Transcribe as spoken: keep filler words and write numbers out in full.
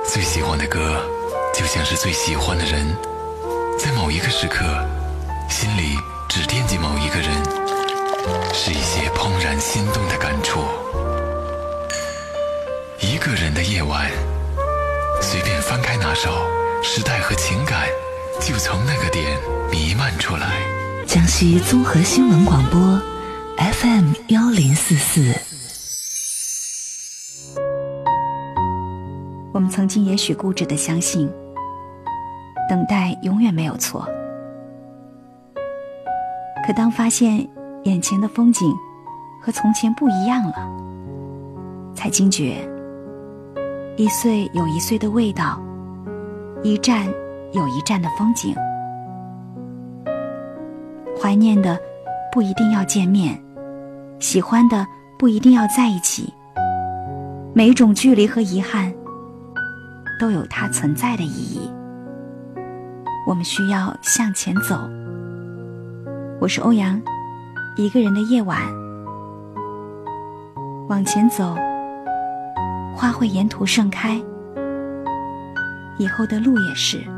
最喜欢的歌就像是最喜欢的人，在某一个时刻心里只惦记某一个人，是一些怦然心动的感触。一个人的夜晚，随便翻开哪首，时代和情感就从那个点弥漫出来。 江西综合新闻广播 F M 幺零四四。 我们曾经也许固执地相信，等待永远没有错。可当发现眼前的风景和从前不一样了，才惊觉，一岁有一岁的味道，一站有一站的风景。怀念的不一定要见面，喜欢的不一定要在一起。每一种距离和遗憾都有它存在的意义，我们需要向前走。我是欧阳，一个人的夜晚，往前走，花会沿途盛开，以后的路也是。